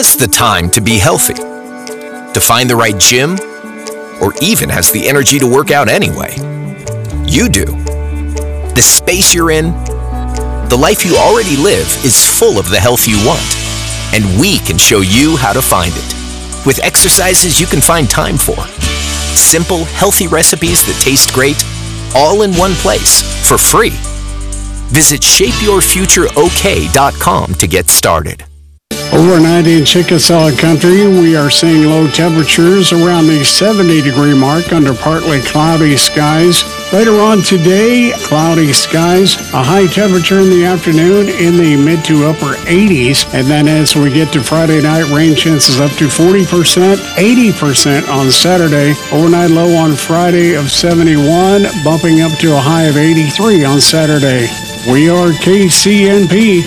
has the time to be healthy? To find the right gym? Or even has the energy to work out anyway? You do. The space you're in, the life you already live is full of the health you want. And we can show you how to find it. With exercises you can find time for. Simple, healthy recipes that taste great, all in one place, for free. Visit shapeyourfutureok.com to get started. Overnight in Chickasaw Country, we are seeing low temperatures around the 70-degree mark under partly cloudy skies. Later on today, cloudy skies, a high temperature in the afternoon in the mid to upper 80s. And then as we get to Friday night, rain chances up to 40%, 80% on Saturday. Overnight low on Friday of 71, bumping up to a high of 83 on Saturday. We are KCNP.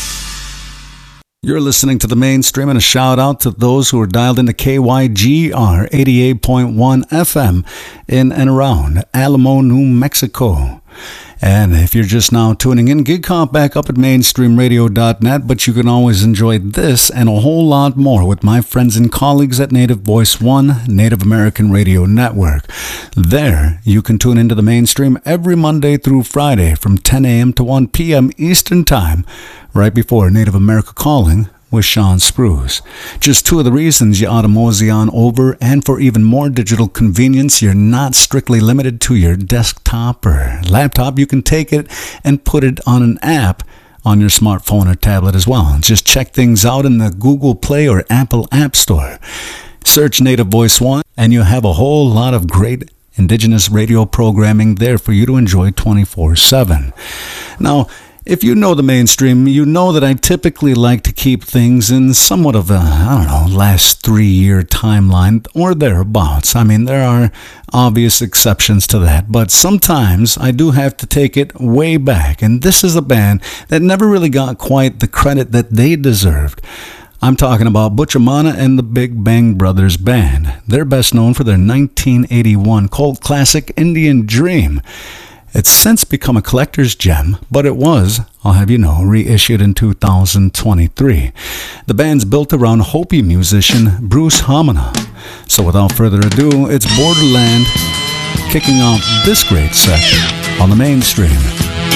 You're listening to the Mainstream, and a shout out to those who are dialed into KYGR 88.1 FM in and around Alamo, New Mexico. And if you're just now tuning in, Gig Comp back up at mainstreamradio.net, but you can always enjoy this and a whole lot more with my friends and colleagues at Native Voice One, Native American Radio Network. There, you can tune into the Mainstream every Monday through Friday from 10 a.m. to 1 p.m. Eastern Time, right before Native America Calling with Sean Spruce. Just two of the reasons you ought to mosey on over, and for even more digital convenience, you're not strictly limited to your desktop or laptop. You can take it and put it on an app on your smartphone or tablet as well. Just check things out in the Google Play or Apple App Store. Search Native Voice One, and you have a whole lot of great Indigenous radio programming there for you to enjoy 24/7. Now, if you know the Mainstream, you know that I typically like to keep things in somewhat of a, last 3-year timeline or thereabouts. I mean, there are obvious exceptions to that, but sometimes I do have to take it way back, and this is a band that never really got quite the credit that they deserved. I'm talking about Butch Amana and the Big Bang Brothers Band. They're best known for their 1981 cult classic, Indian Dream. It's since become a collector's gem, but it was, I'll have you know, reissued in 2023. The band's built around Hopi musician Bruce Hamana. So without further ado, it's Borderland kicking off this great set on the Mainstream.